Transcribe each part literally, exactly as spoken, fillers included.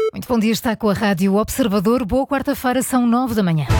Muito bom dia, está com a Rádio Observador. Boa quarta-feira, são nove da manhã.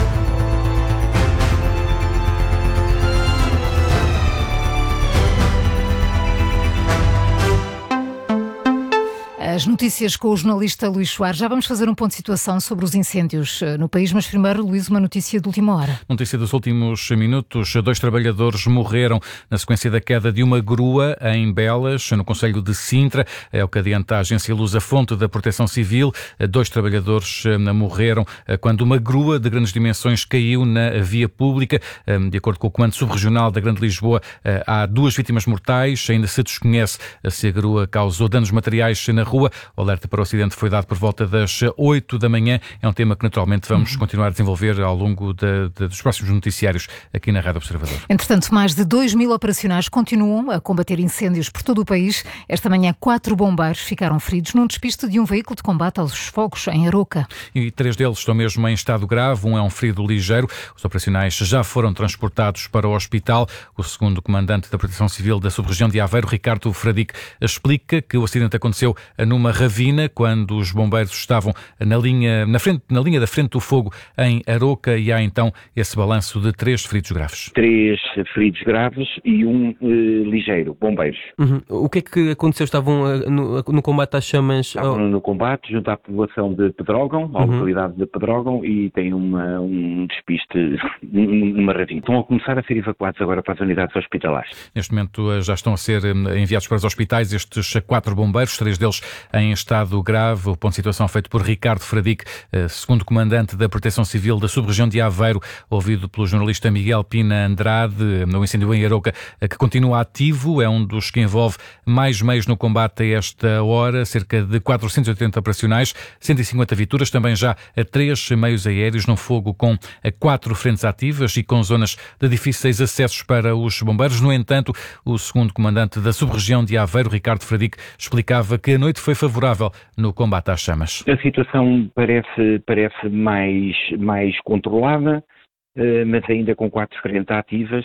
As notícias com o jornalista Luís Soares. Já vamos fazer um ponto de situação sobre os incêndios no país, mas primeiro, Luís, uma notícia de última hora. Notícia dos últimos minutos. Dois trabalhadores morreram na sequência da queda de uma grua em Belas, no concelho de Sintra. É o que adianta a agência Lusa Fonte da Proteção Civil. Dois trabalhadores morreram quando uma grua de grandes dimensões caiu na via pública. De acordo com o Comando Subregional da Grande Lisboa, há duas vítimas mortais. Ainda se desconhece se a grua causou danos materiais na rua. O alerta para o acidente foi dado por volta das oito da manhã. É um tema que naturalmente vamos uhum. continuar a desenvolver ao longo de, de, dos próximos noticiários aqui na Rádio Observador. Entretanto, mais de dois mil operacionais continuam a combater incêndios por todo o país. Esta manhã, quatro bombeiros ficaram feridos num despiste de um veículo de combate aos fogos em Aroca. E três deles estão mesmo em estado grave. Um é um ferido ligeiro. Os operacionais já foram transportados para o hospital. O segundo comandante da Proteção Civil da sub-região de Aveiro, Ricardo Fradique, explica que o acidente aconteceu numa ravina, quando os bombeiros estavam na linha, na frente, na linha da frente do fogo em Aroca, e há então esse balanço de três feridos graves. Três feridos graves e um uh, ligeiro, bombeiros. Uhum. O que é que aconteceu? Estavam uh, no, no combate às chamas? Estavam oh. no combate junto à população de Pedrógão, à uhum. localidade de Pedrógão, e tem uma, um despiste numa ravina. Estão a começar a ser evacuados agora para as unidades hospitalares. Neste momento já estão a ser enviados para os hospitais estes quatro bombeiros, três deles em estado grave. O ponto de situação feito por Ricardo Fradique, segundo comandante da Proteção Civil da sub-região de Aveiro, ouvido pelo jornalista Miguel Pina Andrade. No incêndio em Aroca, que continua ativo, é um dos que envolve mais meios no combate a esta hora, cerca de quatrocentos e oitenta operacionais, cento e cinquenta viaturas, também já a três meios aéreos no fogo, com quatro frentes ativas e com zonas de difíceis acessos para os bombeiros. No entanto, o segundo comandante da sub-região de Aveiro, Ricardo Fradique, explicava que a noite foi favorável no combate às chamas. A situação parece, parece mais, mais controlada, mas ainda com quatro frentes ativas,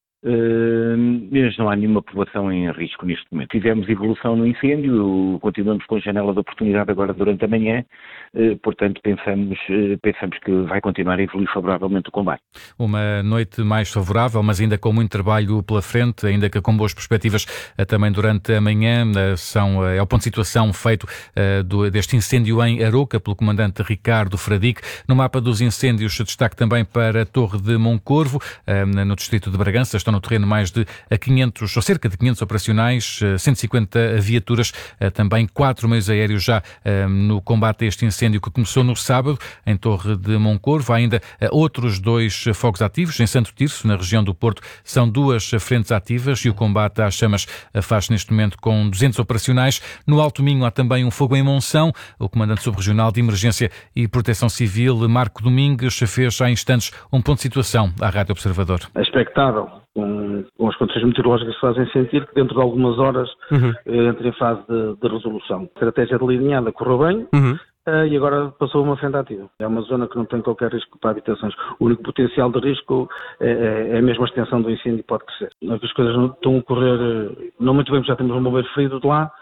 mas não há nenhuma população em risco neste momento. Tivemos evolução no incêndio, continuamos com a janela de oportunidade agora durante a manhã, portanto pensamos, pensamos que vai continuar a evoluir favoravelmente o combate. Uma noite mais favorável, mas ainda com muito trabalho pela frente, ainda que com boas perspectivas também durante a manhã. São, é o ponto de situação feito do, deste incêndio em Aroca pelo comandante Ricardo Fradique. No mapa dos incêndios, destaque também para a Torre de Moncorvo, no distrito de Bragança. Estão no terreno mais de quinhentos, ou cerca de quinhentos operacionais, cento e cinquenta viaturas, também quatro meios aéreos já no combate a este incêndio que começou no sábado em Torre de Moncorvo. Há ainda outros dois fogos ativos em Santo Tirso, na região do Porto. São duas frentes ativas e o combate às chamas faz neste momento com duzentos operacionais. No Alto Minho há também um fogo em Monção. O comandante subregional de Emergência e Proteção Civil, Marco Domingues, fez há instantes um ponto de situação à Rádio Observador. É expectável, com, com as condições meteorológicas que fazem sentir, que dentro de algumas horas uhum. entre em fase de, de resolução. A estratégia delineada correu bem uhum. uh, e agora passou uma frente ativa. É uma zona que não tem qualquer risco para habitações. O único potencial de risco é, é, é mesmo a extensão do incêndio que pode crescer. As coisas não estão a correr, não muito bem, já temos um bombeiro ferido de lá,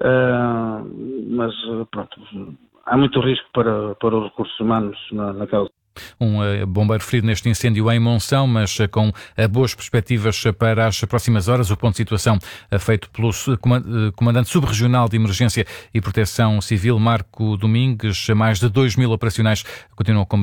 uh, mas pronto, há muito risco para, para os recursos humanos na, naquela. Um uh, bombeiro ferido neste incêndio em Monção, mas uh, com uh, boas perspectivas uh, para as próximas horas. O ponto de situação uh, feito pelo uh, comandante subregional de Emergência e Proteção Civil, Marco Domingues. Mais de dois mil operacionais continuam com